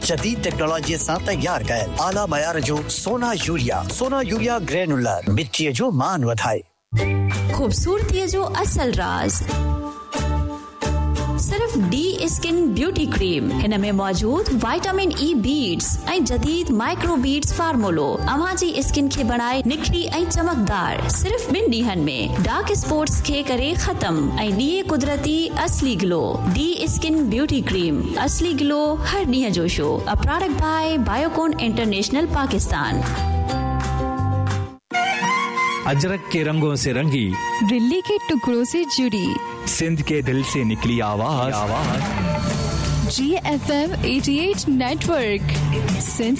जदीद टेक्नोलॉजी सां तैयार कयल आला मयार जो सोना यूरिया ग्रेनुलर मिट्टी जो मान वधाए खूबसूरती जो असल राज सिर्फ डी स्किन ब्यूटी क्रीम हिन में मौजूद विटामिन ई बीड्स ऐं जदीद माइक्रो बीड्स फार्मूलो अवां जी स्किन खे बनाए निखरी ऐं चमकदार सिर्फ 2 ॾींहनि में डार्क स्पॉट्स खे करे खत्म ऐं ॾिए कुदरती असली glow D skin beauty cream असली ग्लो हर ॾींहं जो show a product bye Biocon international Pakistan. Ajrak के रंगों से रंगी दिल्ली के टुकड़ों से जुड़ी सिंध के दिल से निकली आवाज GFM 88 नेटवर्क सिंध